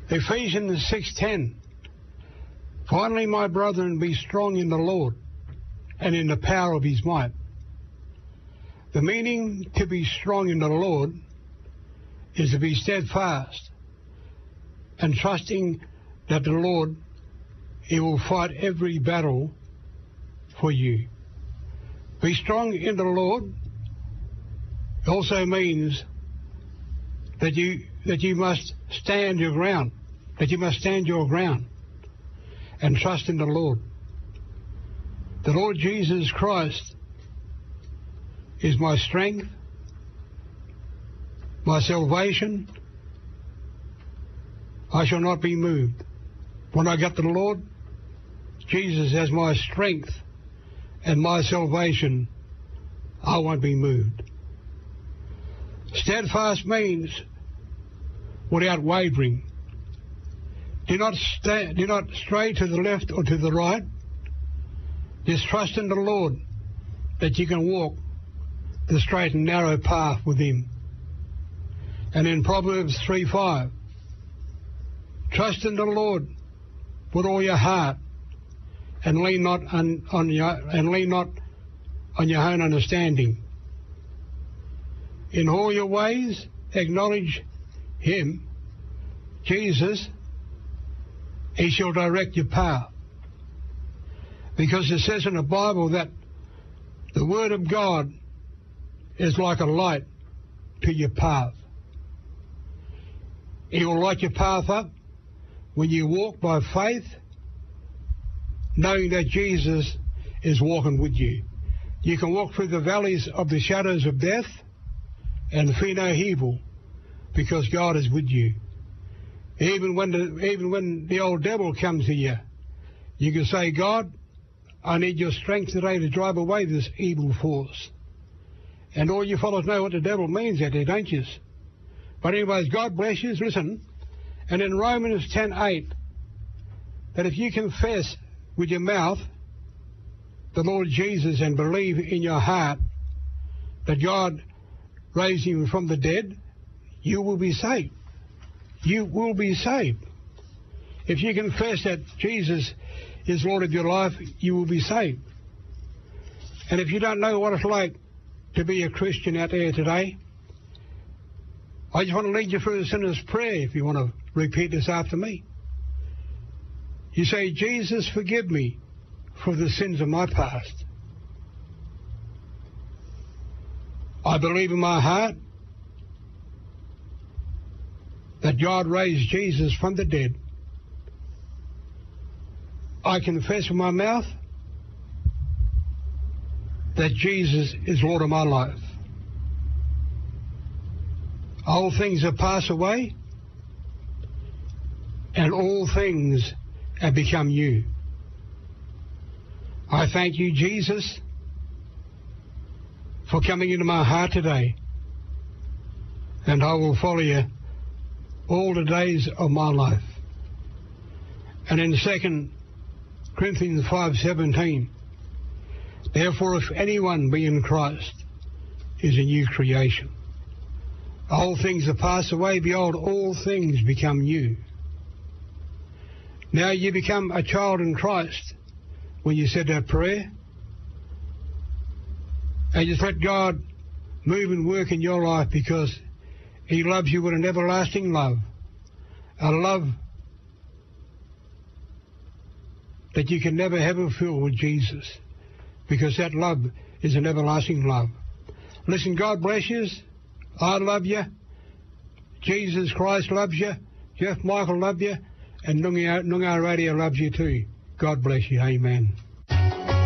Ephesians 6:10. Finally, my brethren, be strong in the Lord and in the power of his might. The meaning to be strong in the Lord is to be steadfast and trusting that the Lord, he will fight every battle for you. Be strong in the Lord also means that you must stand your ground, and trust in the Lord. The Lord Jesus Christ is my strength, my salvation. I shall not be moved. When I get to the Lord Jesus as my strength and my salvation, I won't be moved. Steadfast means without wavering. Do not stray to the left or to the right. Just trust in the Lord that you can walk the straight and narrow path with him. And in Proverbs 3:5, trust in the Lord with all your heart, and lean not on your own understanding. In all your ways acknowledge him, Jesus. He shall direct your path. Because it says in the Bible that the Word of God is like a light to your path. He will light your path up when you walk by faith, knowing that Jesus is walking with you. You can walk through the valleys of the shadows of death and fear no evil, because God is with you. Even when the old devil comes to you, you can say, God, I need your strength today to drive away this evil force. And all you fellows know what the devil means out there, don't you? But anyways, God bless you. Listen, and in Romans 10:8, that if you confess with your mouth the Lord Jesus and believe in your heart that God raised him from the dead, you will be saved. You will be saved. If you confess that Jesus is Lord of your life, you will be saved. And if you don't know what it's like to be a Christian out there today, I just want to lead you through the sinner's prayer if you want to repeat this after me. You say, Jesus, forgive me for the sins of my past. I believe in my heart that God raised Jesus from the dead. I confess with my mouth that Jesus is Lord of my life. All things have passed away, and all things have become new. I thank you, Jesus, for coming into my heart today, and I will follow you all the days of my life. And in 2 Corinthians 5:17, therefore if anyone be in Christ, is a new creation. All things have passed away, behold, all things become new. Now you become a child in Christ when you said that prayer, and just let God move and work in your life, because he loves you with an everlasting love, a love that you can never ever feel with Jesus, because that love is an everlasting love. Listen, God bless you. I love you. Jesus Christ loves you. Jeff Michael loves you. And Noongar Radio loves you too. God bless you. Amen.